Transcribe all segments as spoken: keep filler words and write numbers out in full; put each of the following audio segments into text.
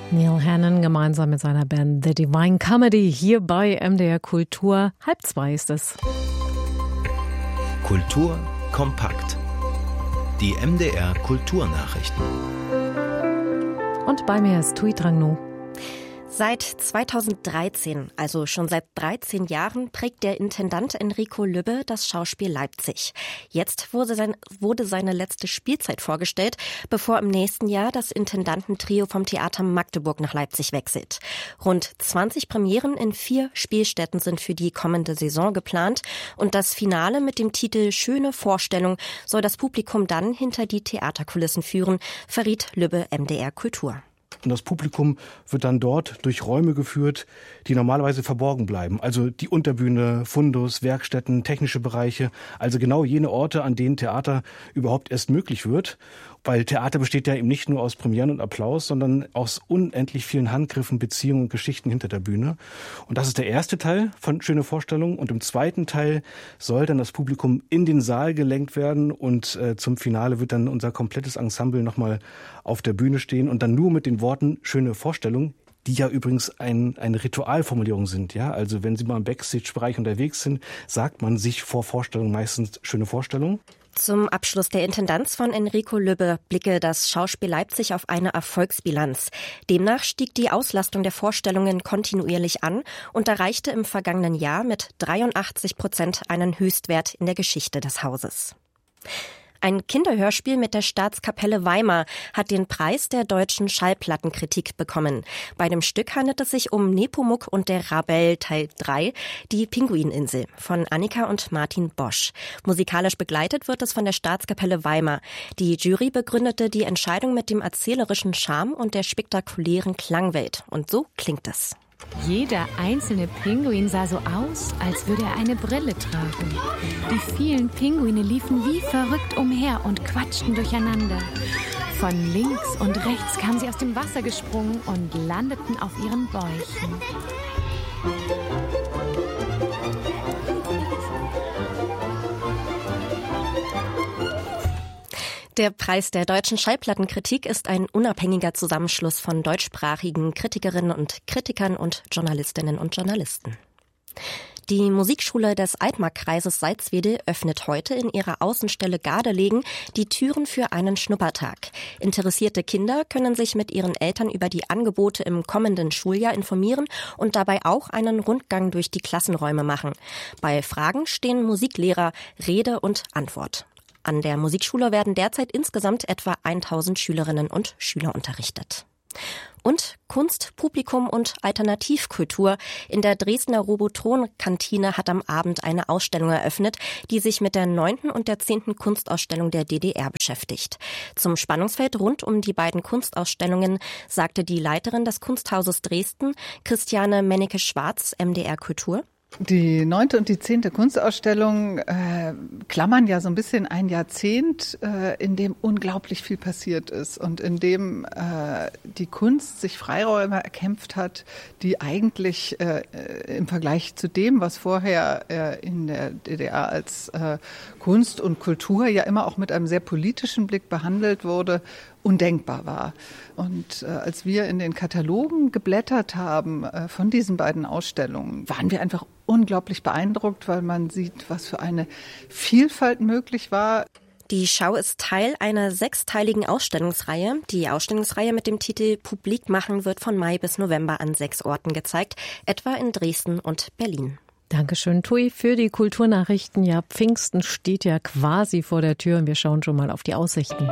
Neil Hannon gemeinsam mit seiner Band The Divine Comedy hier bei M D R Kultur. Halb zwei ist es. Kultur kompakt. Die M D R Kulturnachrichten. Und bei mir ist Thuy Trang Ngo. Seit zweitausenddreizehn, also schon seit dreizehn Jahren, prägt der Intendant Enrico Lübbe das Schauspiel Leipzig. Jetzt wurde, sein, wurde seine letzte Spielzeit vorgestellt, bevor im nächsten Jahr das Intendantentrio vom Theater Magdeburg nach Leipzig wechselt. Rund zwanzig Premieren in vier Spielstätten sind für die kommende Saison geplant und das Finale mit dem Titel Schöne Vorstellung soll das Publikum dann hinter die Theaterkulissen führen, verriet Lübbe M D R Kultur. Und das Publikum wird dann dort durch Räume geführt, die normalerweise verborgen bleiben. Also die Unterbühne, Fundus, Werkstätten, technische Bereiche. Also genau jene Orte, an denen Theater überhaupt erst möglich wird. Weil Theater besteht ja eben nicht nur aus Premieren und Applaus, sondern aus unendlich vielen Handgriffen, Beziehungen und Geschichten hinter der Bühne. Und das ist der erste Teil von Schöne Vorstellung. Und im zweiten Teil soll dann das Publikum in den Saal gelenkt werden. Und äh, zum Finale wird dann unser komplettes Ensemble nochmal auf der Bühne stehen und dann nur mit den Worten Schöne Vorstellung, die ja übrigens ein, eine Ritualformulierung sind. Ja, also wenn Sie mal im Backstage-Bereich unterwegs sind, sagt man sich vor Vorstellung meistens Schöne Vorstellung. Zum Abschluss der Intendanz von Enrico Lübbe blicke das Schauspiel Leipzig auf eine Erfolgsbilanz. Demnach stieg die Auslastung der Vorstellungen kontinuierlich an und erreichte im vergangenen Jahr mit dreiundachtzig Prozent einen Höchstwert in der Geschichte des Hauses. Ein Kinderhörspiel mit der Staatskapelle Weimar hat den Preis der deutschen Schallplattenkritik bekommen. Bei dem Stück handelt es sich um Nepomuk und der Rabell Teil drei, die Pinguininsel, von Annika und Martin Bosch. Musikalisch begleitet wird es von der Staatskapelle Weimar. Die Jury begründete die Entscheidung mit dem erzählerischen Charme und der spektakulären Klangwelt. Und so klingt es. Jeder einzelne Pinguin sah so aus, als würde er eine Brille tragen. Die vielen Pinguine liefen wie verrückt umher und quatschten durcheinander. Von links und rechts kamen sie aus dem Wasser gesprungen und landeten auf ihren Bäuchen. Der Preis der deutschen Schallplattenkritik ist ein unabhängiger Zusammenschluss von deutschsprachigen Kritikerinnen und Kritikern und Journalistinnen und Journalisten. Die Musikschule des Altmark-Kreises Salzwedel öffnet heute in ihrer Außenstelle Gardelegen die Türen für einen Schnuppertag. Interessierte Kinder können sich mit ihren Eltern über die Angebote im kommenden Schuljahr informieren und dabei auch einen Rundgang durch die Klassenräume machen. Bei Fragen stehen Musiklehrer Rede und Antwort. An der Musikschule werden derzeit insgesamt etwa tausend Schülerinnen und Schüler unterrichtet. Und Kunst, Publikum und Alternativkultur. In der Dresdner Robotron-Kantine hat am Abend eine Ausstellung eröffnet, die sich mit der neunten und der zehnten Kunstausstellung der D D R beschäftigt. Zum Spannungsfeld rund um die beiden Kunstausstellungen sagte die Leiterin des Kunsthauses Dresden, Christiane Mennecke-Schwarz, M D R Kultur. Die neunte und die zehnte Kunstausstellung äh, klammern ja so ein bisschen ein Jahrzehnt, äh, in dem unglaublich viel passiert ist und in dem äh, die Kunst sich Freiräume erkämpft hat, die eigentlich äh, im Vergleich zu dem, was vorher äh, in der D D R als äh, Kunst und Kultur ja immer auch mit einem sehr politischen Blick behandelt wurde, undenkbar war. Und äh, als wir in den Katalogen geblättert haben äh, von diesen beiden Ausstellungen, waren wir einfach unglaublich beeindruckt, weil man sieht, was für eine Vielfalt möglich war. Die Schau ist Teil einer sechsteiligen Ausstellungsreihe. Die Ausstellungsreihe mit dem Titel Publik machen wird von Mai bis November an sechs Orten gezeigt, etwa in Dresden und Berlin. Dankeschön, Thuy, für die Kulturnachrichten. Ja, Pfingsten steht ja quasi vor der Tür und wir schauen schon mal auf die Aussichten.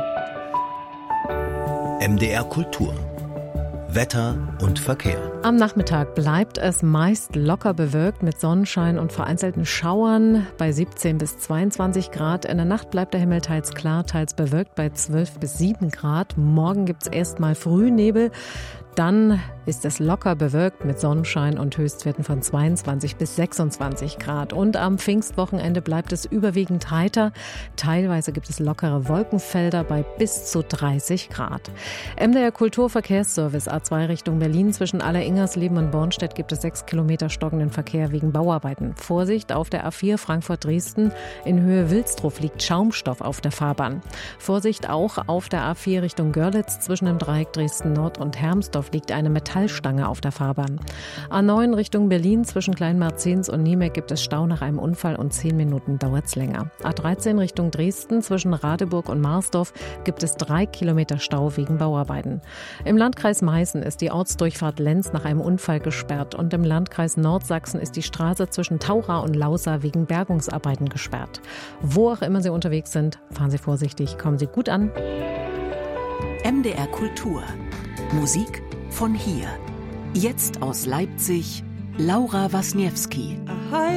M D R Kultur. Wetter und Verkehr. Am Nachmittag bleibt es meist locker bewölkt mit Sonnenschein und vereinzelten Schauern bei siebzehn bis zweiundzwanzig Grad. In der Nacht bleibt der Himmel teils klar, teils bewölkt bei zwölf bis sieben Grad. Morgen gibt's erstmal Frühnebel. Dann ist es locker bewölkt mit Sonnenschein und Höchstwerten von zweiundzwanzig bis sechsundzwanzig Grad. Und am Pfingstwochenende bleibt es überwiegend heiter. Teilweise gibt es lockere Wolkenfelder bei bis zu dreißig Grad. M D R Kulturverkehrsservice A zwei Richtung Berlin. Zwischen Alleringersleben und Bornstedt gibt es sechs Kilometer stockenden Verkehr wegen Bauarbeiten. Vorsicht auf der A vier Frankfurt-Dresden. In Höhe Wilsdruff liegt Schaumstoff auf der Fahrbahn. Vorsicht auch auf der A vier Richtung Görlitz zwischen dem Dreieck Dresden-Nord und Hermsdorf Marsdorf liegt eine Metallstange auf der Fahrbahn. A neun Richtung Berlin zwischen Kleinmerzens und Niemek gibt es Stau nach einem Unfall und zehn Minuten dauert's länger. A dreizehn Richtung Dresden zwischen Radeburg und Marsdorf gibt es drei Kilometer Stau wegen Bauarbeiten. Im Landkreis Meißen ist die Ortsdurchfahrt Lenz nach einem Unfall gesperrt und im Landkreis Nordsachsen ist die Straße zwischen Taura und Lausa wegen Bergungsarbeiten gesperrt. Wo auch immer Sie unterwegs sind, fahren Sie vorsichtig, kommen Sie gut an. M D R Kultur. Musik von hier. Jetzt aus Leipzig, Laura Wasniewski.